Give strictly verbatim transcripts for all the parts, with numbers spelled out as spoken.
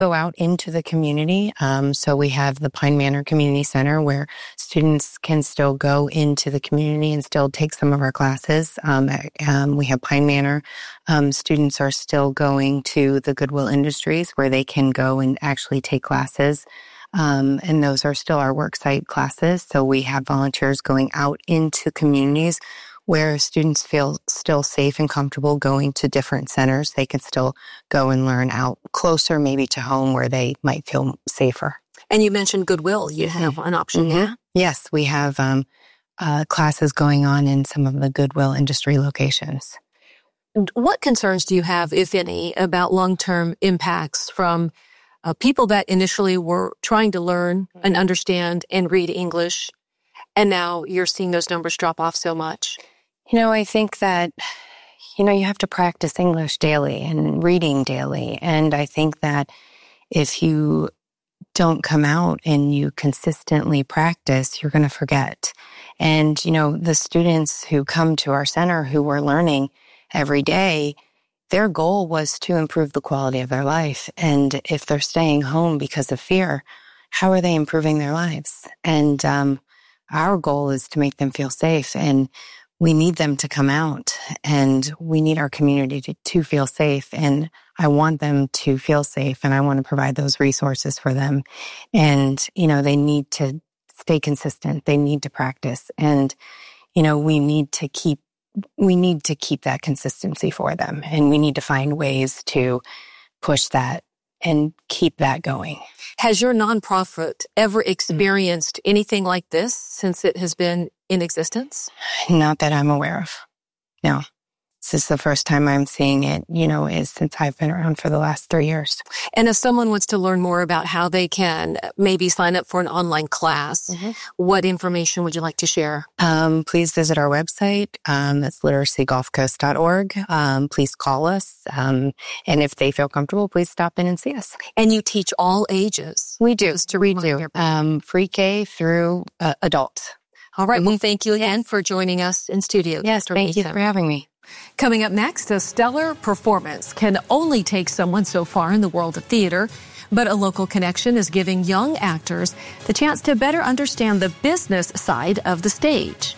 go out into the community. Um, so we have the Pine Manor Community Center where students can still go into the community and still take some of our classes. Um, um, we have Pine Manor. Um, students are still going to the Goodwill Industries where they can go and actually take classes. Um, and those are still our worksite classes. So we have volunteers going out into communities where students feel still safe and comfortable going to different centers. They can still go and learn out closer, maybe to home, where they might feel safer. And you mentioned Goodwill. You have an option mm-hmm. there? Yes, we have um, uh, classes going on in some of the Goodwill industry locations. What concerns do you have, if any, about long-term impacts from uh, people that initially were trying to learn and understand and read English, and now you're seeing those numbers drop off so much? You know, I think that, you know, you have to practice English daily and reading daily. And I think that if you don't come out and you consistently practice, you're going to forget. And, you know, the students who come to our center who were learning every day, their goal was to improve the quality of their life. And if they're staying home because of fear, how are they improving their lives? And um, our goal is to make them feel safe. And we need them to come out, and we need our community to, to feel safe. And I want them to feel safe, and I want to provide those resources for them. And, you know, they need to stay consistent. They need to practice. And, you know, we need to keep, we need to keep that consistency for them. And we need to find ways to push that and keep that going. Has your nonprofit ever experienced mm-hmm. anything like this since it has been in existence? Not that I'm aware of. No. This is the first time I'm seeing it, you know, is since I've been around for the last three years. And if someone wants to learn more about how they can maybe sign up for an online class, mm-hmm. what information would you like to share? Um, please visit our website. Um, that's literacy gulf coast dot org. Um, please call us. Um, and if they feel comfortable, please stop in and see us. And you teach all ages? We do. We do. Um, free K through uh, adult. All right. Well, thank you again for joining us in studio. Yes, thank you for having me. Coming up next, a stellar performance can only take someone so far in the world of theater, but a local connection is giving young actors the chance to better understand the business side of the stage.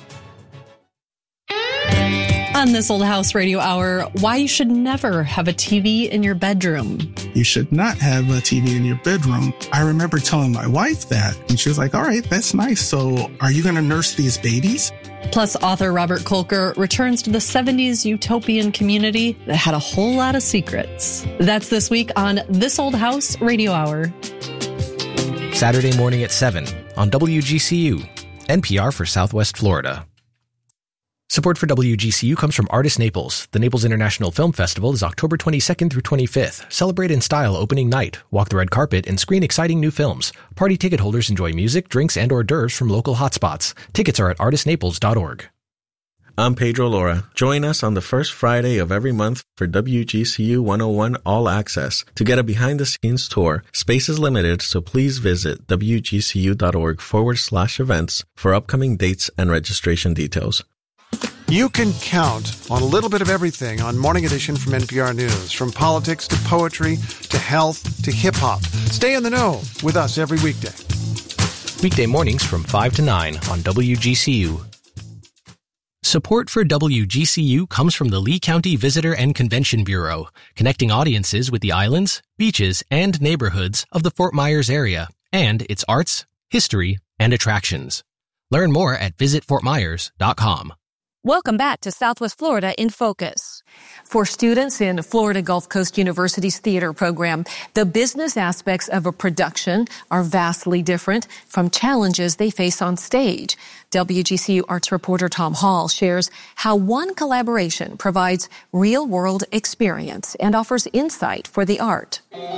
On This Old House Radio Hour, why you should never have a T V in your bedroom. You should not have a T V in your bedroom. I remember telling my wife that, and she was like, all right, that's nice. So are you going to nurse these babies? Plus, author Robert Kolker returns to the seventies utopian community that had a whole lot of secrets. That's this week on This Old House Radio Hour. Saturday morning at seven on W G C U, N P R for Southwest Florida. Support for W G C U comes from Artists Naples. The Naples International Film Festival is October twenty-second through twenty-fifth. Celebrate in style opening night, walk the red carpet, and screen exciting new films. Party ticket holders enjoy music, drinks, and hors d'oeuvres from local hotspots. Tickets are at artist naples dot org. I'm Pedro Laura. Join us on the first Friday of every month for W G C U one oh one All Access. To get a behind-the-scenes tour, space is limited, so please visit W G C U dot org forward slash events for upcoming dates and registration details. You can count on a little bit of everything on Morning Edition from N P R News, from politics to poetry to health to hip-hop. Stay in the know with us every weekday. Weekday mornings from five to nine on W G C U. Support for W G C U comes from the Lee County Visitor and Convention Bureau, connecting audiences with the islands, beaches, and neighborhoods of the Fort Myers area, and its arts, history, and attractions. Learn more at visit fort myers dot com. Welcome back to Southwest Florida in Focus. For students in Florida Gulf Coast University's theater program, the business aspects of a production are vastly different from challenges they face on stage. W G C U arts reporter Tom Hall shares how one collaboration provides real-world experience and offers insight for the art.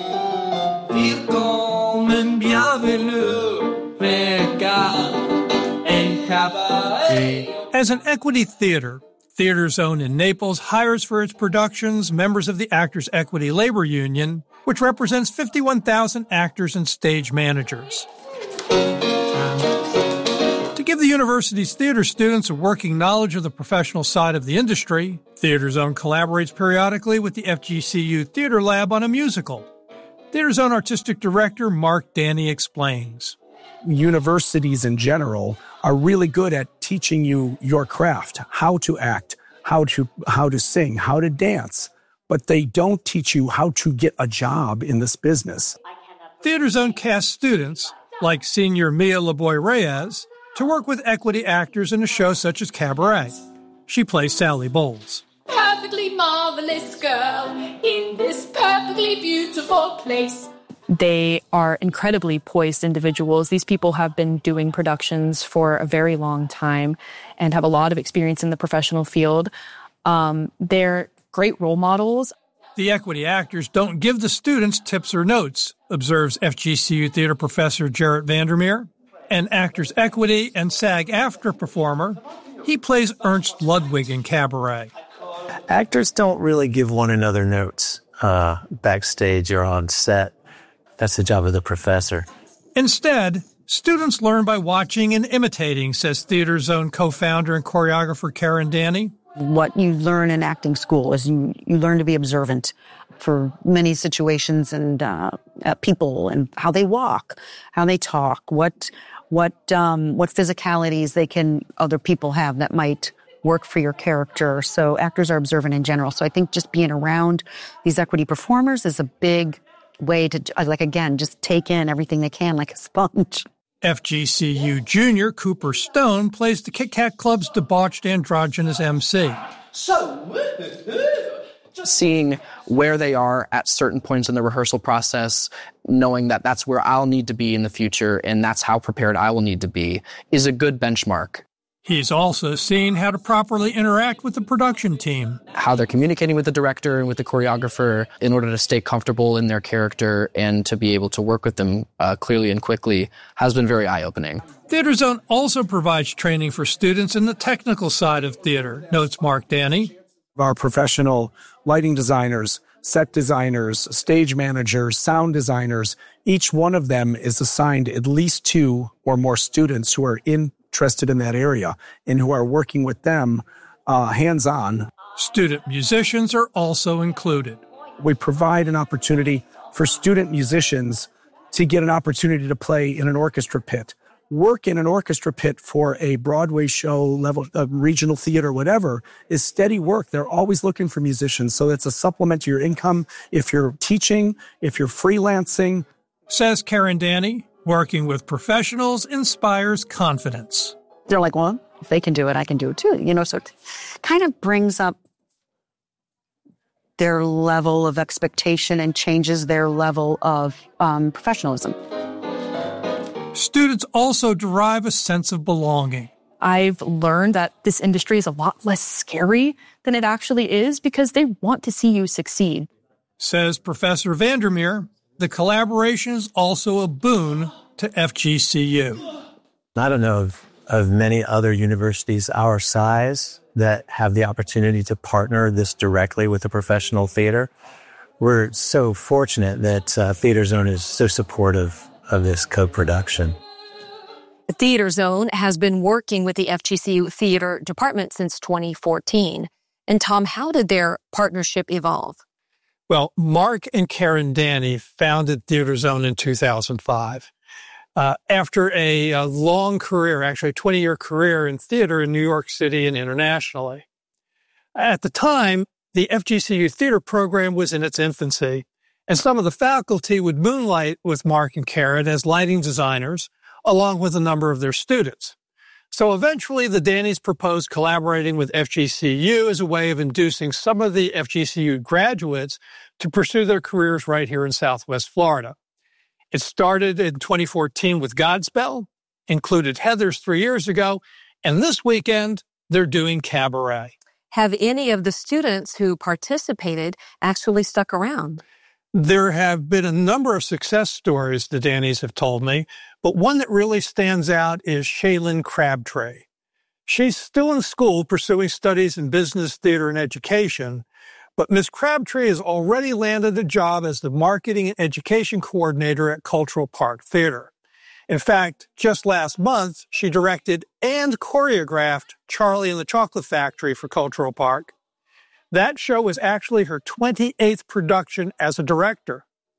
As an equity theater, Theater Zone in Naples hires for its productions members of the Actors Equity Labor Union, which represents fifty-one thousand actors and stage managers. To give the university's theater students a working knowledge of the professional side of the industry, Theater Zone collaborates periodically with the F G C U Theater Lab on a musical. Theater's own artistic director, Mark Danny, explains. Universities in general are really good at teaching you your craft, how to act, how to how to sing, how to dance, but they don't teach you how to get a job in this business. Theater's own cast students, like senior Mia LaBoy Reyes, to work with equity actors in a show such as Cabaret. She plays Sally Bowles. Perfectly marvelous girl in this perfectly beautiful place. They are incredibly poised individuals. These people have been doing productions for a very long time and have a lot of experience in the professional field. Um, they're great role models. The equity actors don't give the students tips or notes, observes F G C U theater professor Jarrett Vandermeer. An Actors Equity and SAG-AFTRA performer, he plays Ernst Ludwig in Cabaret. Actors don't really give one another notes uh, backstage or on set. That's the job of the professor. Instead, students learn by watching and imitating, says Theater's own co-founder and choreographer Karen Danny. What you learn in acting school is you, you learn to be observant for many situations and uh, uh, people and how they walk, how they talk, what what um, what physicalities they can other people have that might work for your character. So actors are observant in general. So I think just being around these equity performers is a big way to, like, again, just take in everything they can like a sponge. F G C U junior Cooper Stone plays the Kit Kat Club's debauched androgynous M C. So, seeing where they are at certain points in the rehearsal process, knowing that that's where I'll need to be in the future and that's how prepared I will need to be, is a good benchmark. He's also seen how to properly interact with the production team. How they're communicating with the director and with the choreographer in order to stay comfortable in their character and to be able to work with them uh, clearly and quickly has been very eye-opening. Theater Zone also provides training for students in the technical side of theater, notes Mark Danny. Our professional lighting designers, set designers, stage managers, sound designers, each one of them is assigned at least two or more students who are in interested in that area and who are working with them uh, hands-on. Student musicians are also included. We provide an opportunity for student musicians to get an opportunity to play in an orchestra pit. Work in an orchestra pit for a Broadway show, level, uh, regional theater, whatever, is steady work. They're always looking for musicians. So it's a supplement to your income if you're teaching, if you're freelancing. Says Karen Danny. Working with professionals inspires confidence. They're like, well, if they can do it, I can do it too. You know, so it kind of brings up their level of expectation and changes their level of um, professionalism. Students also derive a sense of belonging. I've learned that this industry is a lot less scary than it actually is because they want to see you succeed. Says Professor Vandermeer. The collaboration is also a boon to F G C U. I don't know of, of many other universities our size that have the opportunity to partner this directly with a professional theater. We're so fortunate that uh, Theater Zone is so supportive of this co-production. The Theater Zone has been working with the F G C U Theater Department since twenty fourteen. And Tom, how did their partnership evolve? Well, Mark and Karen Danny founded Theater Zone in two thousand five. Uh, after a, a long career, actually a twenty-year career in theater in New York City and internationally. At the time, the F G C U theater program was in its infancy, and some of the faculty would moonlight with Mark and Karen as lighting designers, along with a number of their students. So eventually, the Dannys proposed collaborating with F G C U as a way of inducing some of the F G C U graduates to pursue their careers right here in Southwest Florida. It started in twenty fourteen with Godspell, included Heathers three years ago, and this weekend, they're doing Cabaret. Have any of the students who participated actually stuck around? There have been a number of success stories the Dannys have told me, but one that really stands out is Shaylin Crabtree. She's still in school pursuing studies in business, theater, and education, but Miz Crabtree has already landed a job as the marketing and education coordinator at Cultural Park Theater. In fact, just last month, she directed and choreographed Charlie and the Chocolate Factory for Cultural Park. That show was actually her twenty-eighth production as a director.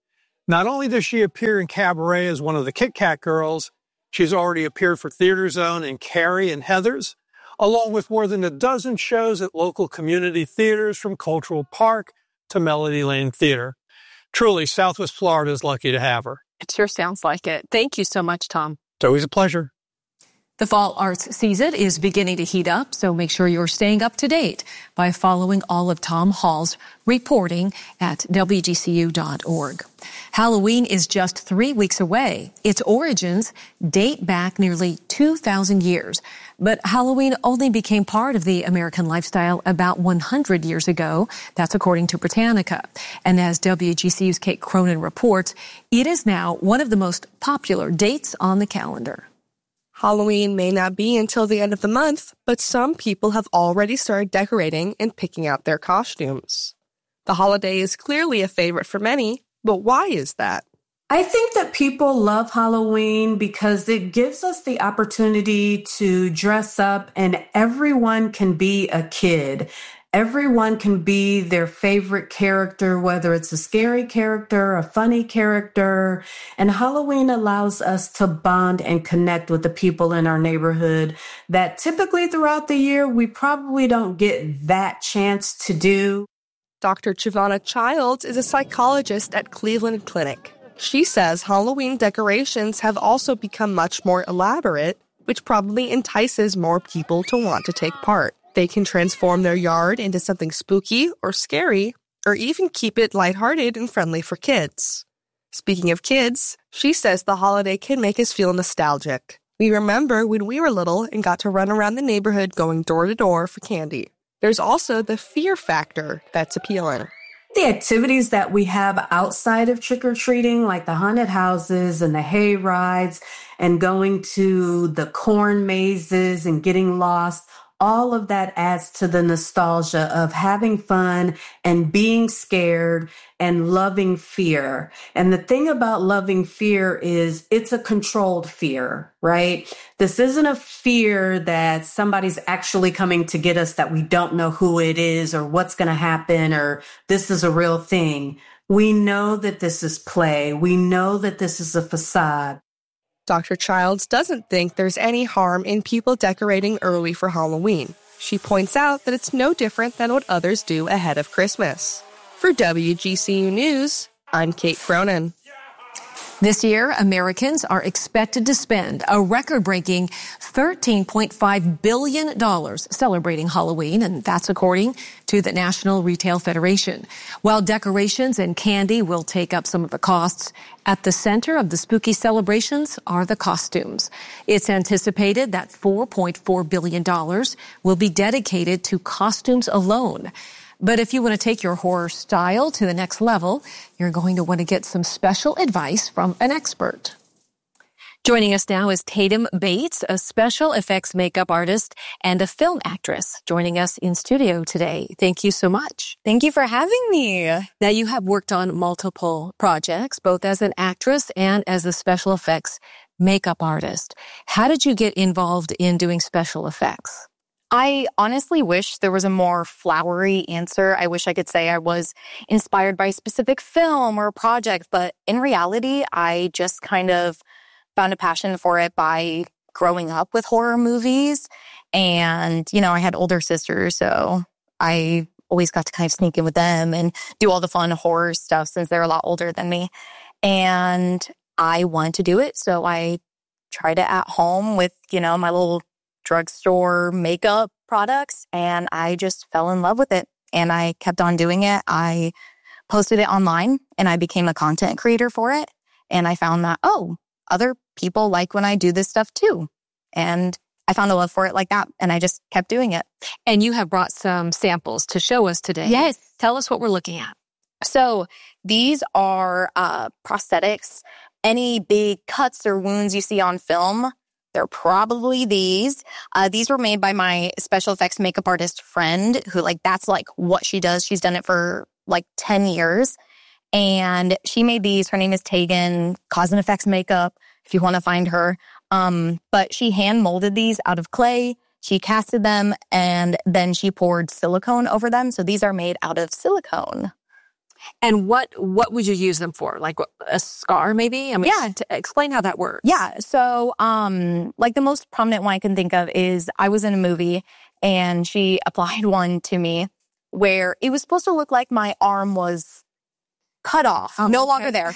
Not only does she appear in Cabaret as one of the Kit Kat girls, she's already appeared for Theater Zone in Carrie and Heathers, along with more than a dozen shows at local community theaters from Cultural Park to Melody Lane Theater. Truly, Southwest Florida is lucky to have her. It sure sounds like it. Thank you so much, Tom. It's always a pleasure. The fall arts season is beginning to heat up, so make sure you're staying up to date by following all of Tom Hall's reporting at W G C U dot org. Halloween is just three weeks away. Its origins date back nearly two thousand years, but Halloween only became part of the American lifestyle about one hundred years ago. That's according to Britannica. And as W G C U's Kate Cronin reports, it is now one of the most popular dates on the calendar. Halloween may not be until the end of the month, but some people have already started decorating and picking out their costumes. The holiday is clearly a favorite for many, but why is that? I think that people love Halloween because it gives us the opportunity to dress up and everyone can be a kid. Everyone can be their favorite character, whether it's a scary character, a funny character. And Halloween allows us to bond and connect with the people in our neighborhood that typically throughout the year, we probably don't get that chance to do. Doctor Giovanna Childs is a psychologist at Cleveland Clinic. She says Halloween decorations have also become much more elaborate, which probably entices more people to want to take part. They can transform their yard into something spooky or scary, or even keep it lighthearted and friendly for kids. Speaking of kids, she says the holiday can make us feel nostalgic. We remember when we were little and got to run around the neighborhood going door to door for candy. There's also the fear factor that's appealing. The activities that we have outside of trick-or-treating, like the haunted houses and the hay rides and going to the corn mazes and getting lost, all of that adds to the nostalgia of having fun and being scared and loving fear. And the thing about loving fear is it's a controlled fear, right? This isn't a fear that somebody's actually coming to get us that we don't know who it is or what's going to happen or this is a real thing. We know that this is play. We know that this is a facade. Doctor Childs doesn't think there's any harm in people decorating early for Halloween. She points out that it's no different than what others do ahead of Christmas. For W G C U News, I'm Kate Cronin. This year, Americans are expected to spend a record-breaking thirteen point five billion dollars celebrating Halloween, and that's according to the National Retail Federation. While decorations and candy will take up some of the costs, at the center of the spooky celebrations are the costumes. It's anticipated that four point four billion dollars will be dedicated to costumes alone. But if you want to take your horror style to the next level, you're going to want to get some special advice from an expert. Joining us now is Tatum Bates, a special effects makeup artist and a film actress, joining us in studio today. Thank you so much. Thank you for having me. Now, you have worked on multiple projects, both as an actress and as a special effects makeup artist. How did you get involved in doing special effects? I honestly wish there was a more flowery answer. I wish I could say I was inspired by a specific film or a project, but in reality, I just kind of found a passion for it by growing up with horror movies. And, you know, I had older sisters, so I always got to kind of sneak in with them and do all the fun horror stuff since they're a lot older than me. And I wanted to do it, so I tried it at home with, you know, my little drugstore makeup products, and I just fell in love with it. And I kept on doing it. I posted it online, and I became a content creator for it. And I found that, oh, other people like when I do this stuff too. And I found a love for it like that, and I just kept doing it. And you have brought some samples to show us today. Yes. Tell us what we're looking at. So these are uh, prosthetics. Any big cuts or wounds you see on film, they're probably these. Uh, these were made by my special effects makeup artist friend who, like, that's like what she does. She's done it for like ten years. And she made these. Her name is Tegan, Cause and Effects Makeup, if you want to find her. Um, but she hand molded these out of clay. She casted them, and then she poured silicone over them. So these are made out of silicone. And what what would you use them for? Like a scar, maybe? I mean, yeah. To explain how that works. Yeah. So, um, like the most prominent one I can think of is I was in a movie and she applied one to me where it was supposed to look like my arm was cut off, oh, no okay. longer there.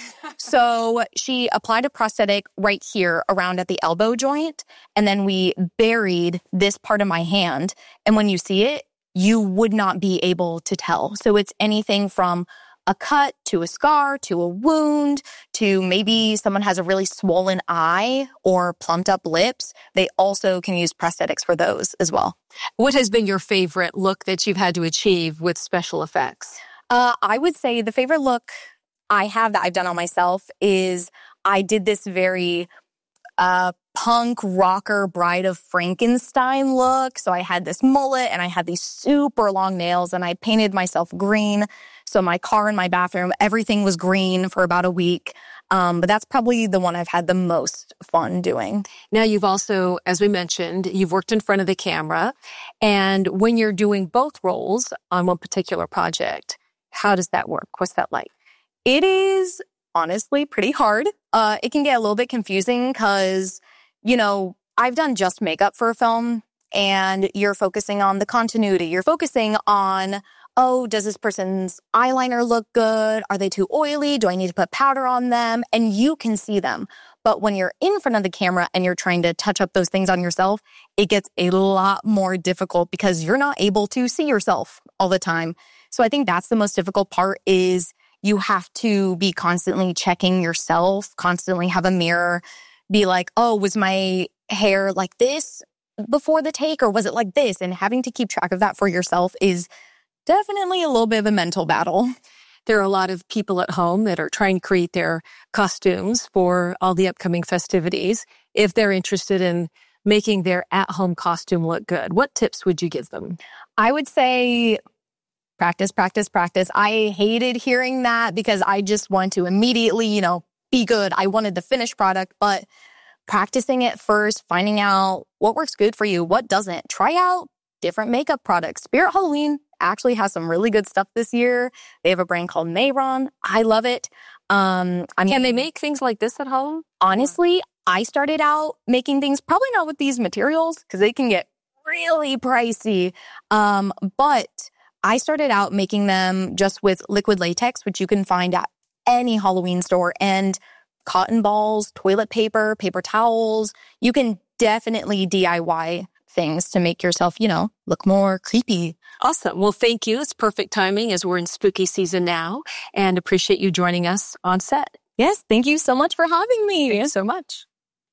So she applied a prosthetic right here around at the elbow joint. And then we buried this part of my hand. And when you see it, you would not be able to tell. So it's anything from a cut to a scar to a wound to maybe someone has a really swollen eye or plumped up lips. They also can use prosthetics for those as well. What has been your favorite look that you've had to achieve with special effects? Uh, I would say the favorite look I have that I've done on myself is I did this very uh, punk rocker Bride of Frankenstein look. So I had this mullet and I had these super long nails and I painted myself green. So my car and my bathroom, everything was green for about a week. Um, but that's probably the one I've had the most fun doing. Now, you've also, as we mentioned, you've worked in front of the camera. And when you're doing both roles on one particular project, how does that work? What's that like? It is honestly pretty hard. Uh, it can get a little bit confusing because, you know, I've done just makeup for a film and you're focusing on the continuity. You're focusing on, oh, does this person's eyeliner look good? Are they too oily? Do I need to put powder on them? And you can see them. But when you're in front of the camera and you're trying to touch up those things on yourself, it gets a lot more difficult because you're not able to see yourself all the time. So I think that's the most difficult part is you have to be constantly checking yourself, constantly have a mirror, be like, oh, was my hair like this before the take or was it like this? And having to keep track of that for yourself is definitely a little bit of a mental battle. There are a lot of people at home that are trying to create their costumes for all the upcoming festivities. If they're interested in making their at-home costume look good, what tips would you give them? I would say practice, practice, practice. I hated hearing that because I just want to immediately, you know, be good. I wanted the finished product, but practicing it first, finding out what works good for you, what doesn't. Try out different makeup products. Spirit Halloween actually has some really good stuff this year. They have a brand called Mayron. I love it. Um, I mean, Can they make things like this at home? Honestly, I started out making things, probably not with these materials because they can get really pricey. Um, but I started out making them just with liquid latex, which you can find at any Halloween store, and cotton balls, toilet paper, paper towels. You can definitely D I Y things to make yourself, you know, look more creepy. Awesome. Well, thank you. It's perfect timing as we're in spooky season now, and appreciate you joining us on set. Yes, thank you so much for having me. Thank you so much.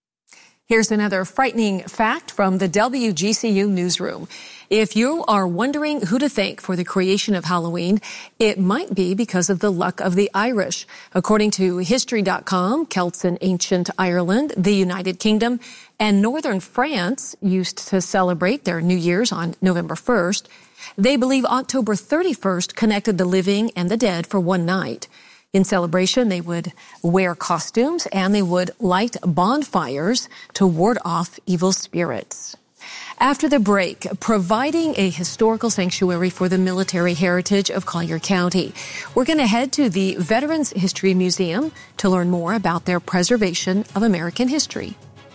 Here's another frightening fact from the W G C U newsroom. If you are wondering who to thank for the creation of Halloween, it might be because of the luck of the Irish. According to History dot com, Celts in ancient Ireland, the United Kingdom, and northern France used to celebrate their New Year's on November first. They believe October thirty-first connected the living and the dead for one night. In celebration, they would wear costumes and they would light bonfires to ward off evil spirits. After the break, providing a historical sanctuary for the military heritage of Collier County. We're going to head to the Veterans History Museum to learn more about their preservation of American history.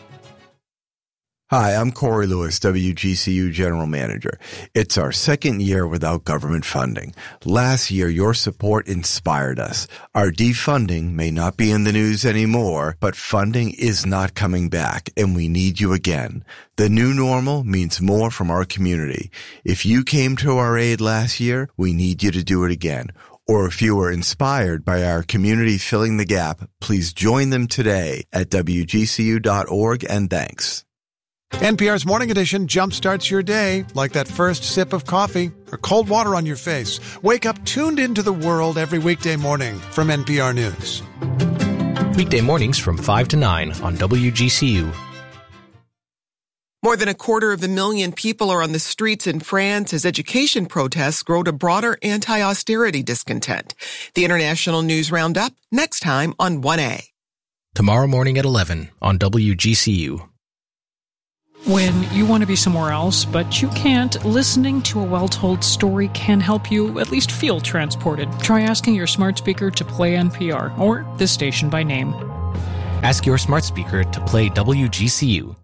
Hi, I'm Corey Lewis, W G C U General Manager. It's our second year without government funding. Last year, your support inspired us. Our defunding may not be in the news anymore, but funding is not coming back, and we need you again. The new normal means more from our community. If you came to our aid last year, we need you to do it again. Or if you were inspired by our community filling the gap, please join them today at W G C U dot org, and thanks. N P R's Morning Edition jumpstarts your day like that first sip of coffee or cold water on your face. Wake up tuned into the world every weekday morning from N P R News. Weekday mornings from five to nine on W G C U. More than a quarter of a million people are on the streets in France as education protests grow to broader anti-austerity discontent. The International News Roundup next time on one A. Tomorrow morning at eleven on W G C U. When you want to be somewhere else, but you can't, listening to a well-told story can help you at least feel transported. Try asking your smart speaker to play N P R, or this station by name. Ask your smart speaker to play W G C U.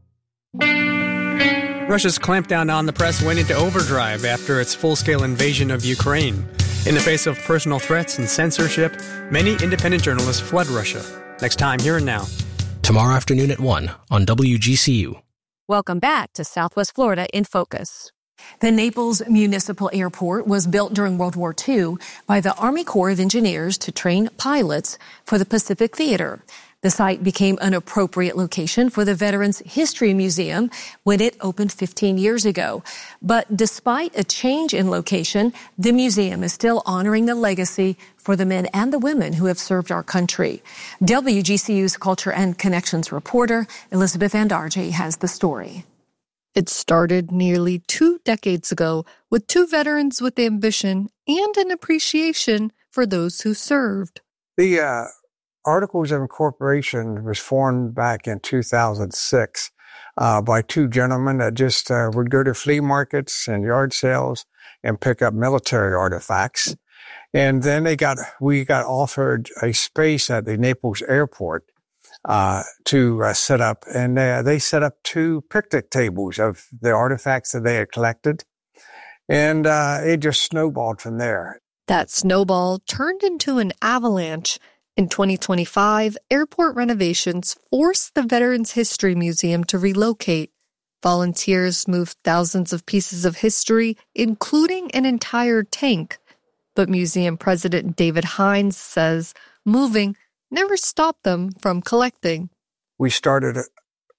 Russia's clampdown on the press went into overdrive after its full-scale invasion of Ukraine. In the face of personal threats and censorship, many independent journalists fled Russia. Next time, Here and Now. Tomorrow afternoon at one on W G C U. Welcome back to Southwest Florida in Focus. The Naples Municipal Airport was built during World War Two by the Army Corps of Engineers to train pilots for the Pacific Theater. The site became an appropriate location for the Veterans History Museum when it opened fifteen years ago. But despite a change in location, the museum is still honoring the legacy for the men and the women who have served our country. W G C U's Culture and Connections reporter Elizabeth Andarji has the story. It started nearly two decades ago with two veterans with ambition and an appreciation for those who served. The uh, Articles of Incorporation was formed back in two thousand six uh, by two gentlemen that just uh, would go to flea markets and yard sales and pick up military artifacts. And then they got, we got offered a space at the Naples airport uh, to uh, set up, and uh, they set up two picnic tables of the artifacts that they had collected. And uh, it just snowballed from there. That snowball turned into an avalanche. In twenty twenty-five, airport renovations forced the Veterans History Museum to relocate. Volunteers moved thousands of pieces of history, including an entire tank. But museum president David Hines says moving never stopped them from collecting. We started uh,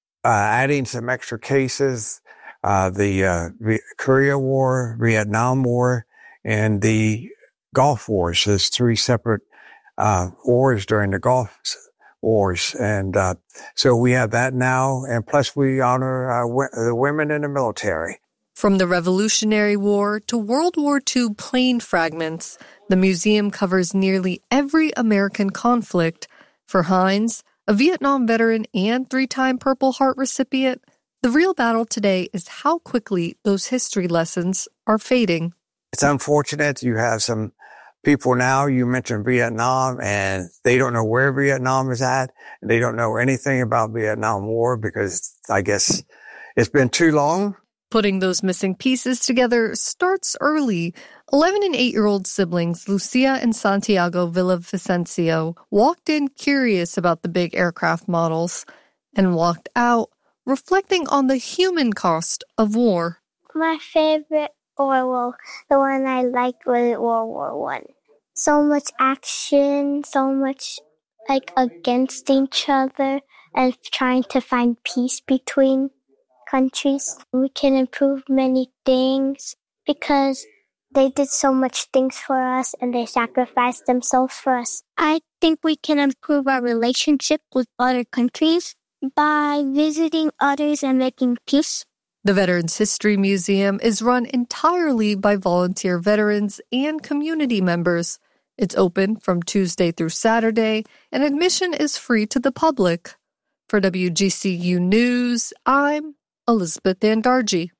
adding some extra cases, uh, the uh, Korea War, Vietnam War, and the Gulf Wars. There's three separate Uh, wars during the Gulf Wars. And uh, so we have that now. And plus we honor uh, w- the women in the military. From the Revolutionary War to World War Two plane fragments, the museum covers nearly every American conflict. For Hines, a Vietnam veteran and three-time Purple Heart recipient, the real battle today is how quickly those history lessons are fading. It's unfortunate. You have some people now, you mentioned Vietnam, and they don't know where Vietnam is at, and they don't know anything about Vietnam War because I guess it's been too long. Putting those missing pieces together starts early. eleven and eight-year-old siblings Lucia and Santiago Villavicencio walked in curious about the big aircraft models and walked out reflecting on the human cost of war. My favorite Orwell, the one I liked was World War One. So much action, so much like against each other and trying to find peace between countries. We can improve many things because they did so much things for us and they sacrificed themselves for us. I think we can improve our relationship with other countries by visiting others and making peace. The Veterans History Museum is run entirely by volunteer veterans and community members. It's open from Tuesday through Saturday, and admission is free to the public. For W G C U News, I'm Elizabeth Andarji.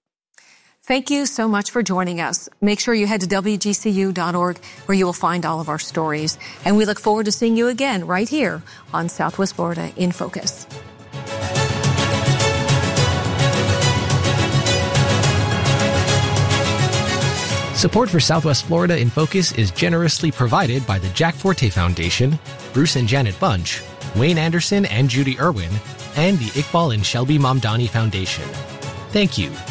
Thank you so much for joining us. Make sure you head to W G C U dot org where you will find all of our stories. And we look forward to seeing you again right here on Southwest Florida in Focus. Support for Southwest Florida in Focus is generously provided by the Jack Forte Foundation, Bruce and Janet Bunch, Wayne Anderson and Judy Irwin, and the Iqbal and Shelby Mamdani Foundation. Thank you.